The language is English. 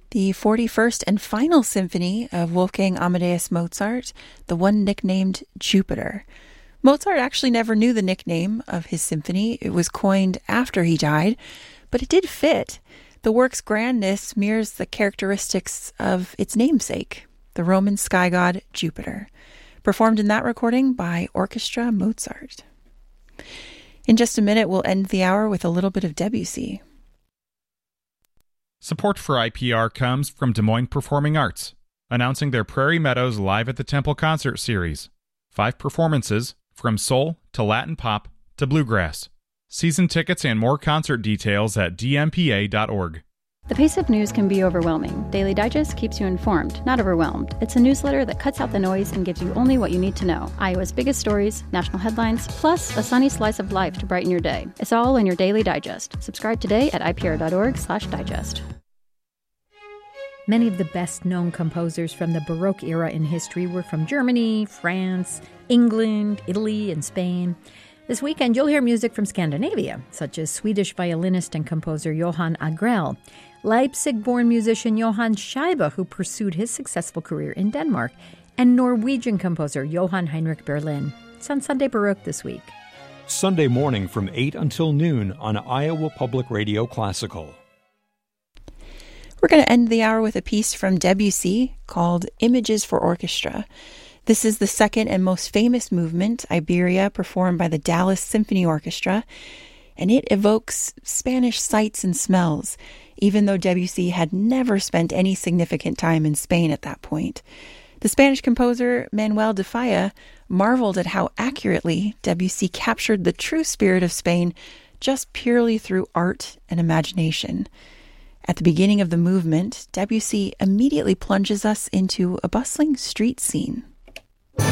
The 41st and final symphony of Wolfgang Amadeus Mozart, the one nicknamed Jupiter. Mozart actually never knew the nickname of his symphony. It was coined after he died, but it did fit. The work's grandness mirrors the characteristics of its namesake, the Roman sky god Jupiter, performed in that recording by Orchestra Mozart. In just a minute, we'll end the hour with a little bit of Debussy. Support for IPR comes from Des Moines Performing Arts, announcing their Prairie Meadows Live at the Temple concert series. 5 performances, from soul to Latin pop to bluegrass. Season tickets and more concert details at dmpa.org. The pace of news can be overwhelming. Daily Digest keeps you informed, not overwhelmed. It's a newsletter that cuts out the noise and gives you only what you need to know. Iowa's biggest stories, national headlines, plus a sunny slice of life to brighten your day. It's all in your Daily Digest. Subscribe today at ipr.org/digest. Many of the best-known composers from the Baroque era in history were from Germany, France, England, Italy, and Spain. This weekend, you'll hear music from Scandinavia, such as Swedish violinist and composer Johan Agrell, Leipzig-born musician Johann Scheibe, who pursued his successful career in Denmark, and Norwegian composer Johann Heinrich Berlin. It's on Sunday Baroque this week. Sunday morning from 8 until noon on Iowa Public Radio Classical. We're going to end the hour with a piece from Debussy called Images for Orchestra. This is the second and most famous movement, Iberia, performed by the Dallas Symphony Orchestra, and it evokes Spanish sights and smells, even though Debussy had never spent any significant time in Spain at that point. The Spanish composer Manuel de Falla marveled at how accurately Debussy captured the true spirit of Spain just purely through art and imagination. At the beginning of the movement, Debussy immediately plunges us into a bustling street scene.